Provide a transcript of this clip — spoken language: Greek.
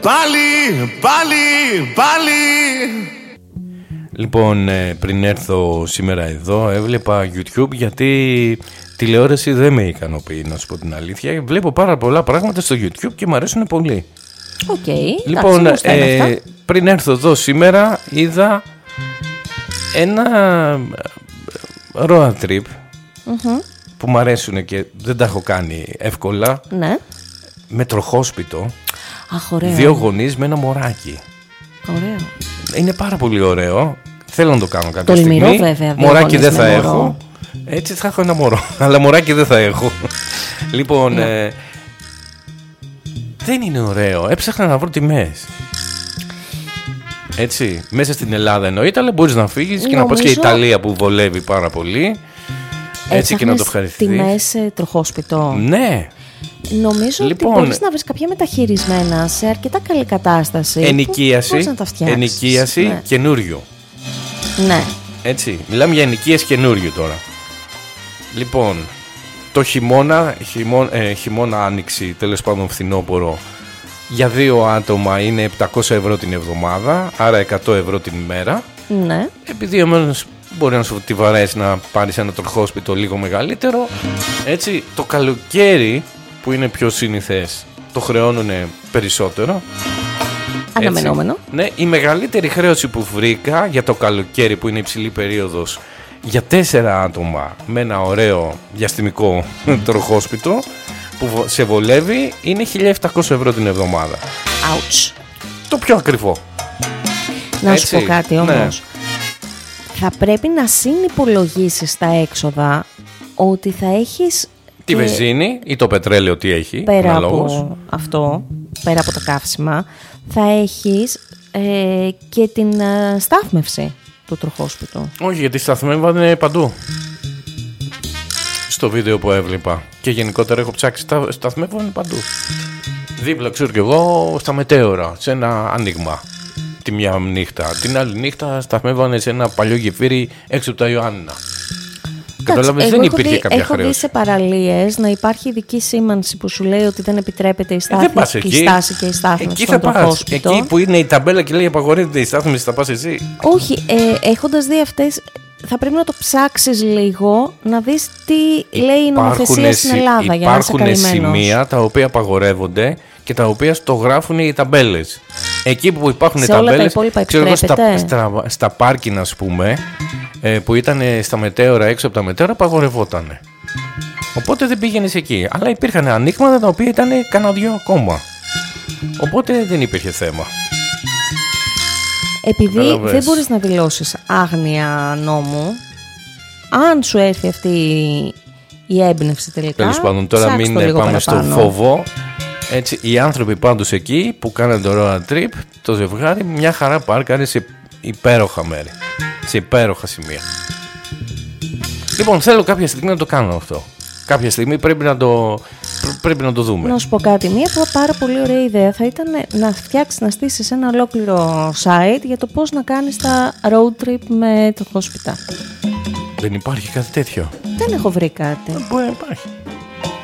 Πάλι. Λοιπόν, πριν έρθω σήμερα εδώ έβλεπα YouTube, γιατί τηλεόραση δεν με ικανοποιεί, να σου πω την αλήθεια. Βλέπω πάρα πολλά πράγματα στο YouTube και μου αρέσουν πολύ. Λοιπόν, πριν έρθω εδώ σήμερα είδα ένα road trip που μου αρέσουν και δεν τα έχω κάνει εύκολα. Ναι. Με τροχόσπιτο. Αχ, ωραίο. 2 γονείς με ένα μωράκι. Ωραίο. Είναι πάρα πολύ ωραίο. Θέλω να το κάνω κάποια στιγμή. Τολμηρό βέβαια. Μωράκι δεν θα έχω. Έτσι θα έχω ένα μωρό. Αλλά μωράκι δεν θα έχω. Λοιπόν, δεν είναι ωραίο. Έψαχνα να βρω τιμές. Έτσι, μέσα στην Ελλάδα εννοείται, αλλά μπορείς να φύγεις και να πας και Ιταλία που βολεύει πάρα πολύ. Έτσι και να το ευχαριστηθείς. Τιμές τροχόσπιτο. Ναι. Νομίζω ότι μπορείς να βρεις κάποια μεταχειρισμένα σε αρκετά καλή κατάσταση. Ενοικίαση ναι. Καινούριο. Ναι. Έτσι, μιλάμε για ενοικίαση καινούριο τώρα. Λοιπόν, το χειμώνα άνοιξη, τέλος πάντων φθινόπωρο, για 2 άτομα είναι 700 ευρώ την εβδομάδα, άρα 100 ευρώ την ημέρα. Ναι. Επειδή εμένως μπορεί να σου τη βαρέσει να πάρεις ένα τροχόσπιτο λίγο μεγαλύτερο. Έτσι, το καλοκαίρι που είναι πιο συνηθές το χρεώνουν περισσότερο. Αναμενόμενο. Ναι, η μεγαλύτερη χρέωση που βρήκα για το καλοκαίρι, που είναι υψηλή περίοδος, για 4 άτομα με ένα ωραίο διαστημικό τροχόσπιτο που σε βολεύει, είναι 1.700 ευρώ την εβδομάδα. Ouch. Το πιο ακριβό. Να σου πω κάτι όμως. Ναι. Θα πρέπει να συνυπολογίσεις τα έξοδα, ότι θα έχεις τη βενζίνη ή το πετρέλαιο, τι έχει. Πέρα από αυτό, πέρα από τα καύσιμα, θα έχεις και την στάθμευση του τροχόσπιτου. Όχι, γιατί σταθμεύανε παντού. Στο βίντεο που έβλεπα. Και γενικότερα έχω ψάξει, σταθμεύανε παντού. Δίπλα, ξέρω κι εγώ, στα μετέωρα, σε ένα άνοιγμα. Τη μια νύχτα. Την άλλη νύχτα σταθμεύανε σε ένα παλιό γεφύρι έξω από τα Ιωάννηνα. Κατάλαβες, δεν υπήρχε κάποια χρέωση. Έχω δει σε παραλίες να υπάρχει ειδική σήμανση που σου λέει ότι δεν επιτρέπεται η στάση και η στάθμευση. Εκεί θα πας. Εκεί που είναι η ταμπέλα και λέει απαγορεύεται η στάθμευση, θα πας εσύ. Όχι, έχοντας δει αυτές, θα πρέπει να το ψάξεις λίγο, να δεις τι λέει η νομοθεσία στην Ελλάδα για να είσαι καλυμμένος. Υπάρχουν σημεία τα οποία απαγορεύονται και τα οποία το γράφουν οι ταμπέλες. Εκεί που υπάρχουν ταμπέλες, ξέρω στα πάρκινγκ, ας πούμε, που ήταν στα μετέωρα, έξω από τα μετέωρα, απαγορευόταν. Οπότε δεν πήγαινες εκεί. Αλλά υπήρχαν ανοίγματα τα οποία ήταν κανένα 2 ακόμα. Οπότε δεν υπήρχε θέμα. Επειδή δεν μπορείς να δηλώσεις άγνοια νόμου, αν σου έρθει αυτή η έμπνευση τελικά, τέλος πάντων, τώρα μην πάμε στο φόβο. Έτσι, οι άνθρωποι πάντως εκεί που κάνανε το road trip, το ζευγάρι, μια χαρά πάρκαρε σε υπέροχα μέρη, σε υπέροχα σημεία. Λοιπόν, θέλω κάποια στιγμή να το κάνω αυτό. Κάποια στιγμή πρέπει να το δούμε. Να σου πω κάτι, μια πάρα πολύ ωραία ιδέα θα ήταν να φτιάξεις, να στήσεις ένα ολόκληρο site για το πώς να κάνεις τα road trip με τροχόσπιτα. Δεν υπάρχει κάτι τέτοιο. Δεν έχω βρει κάτι. Μπορεί να υπάρχει.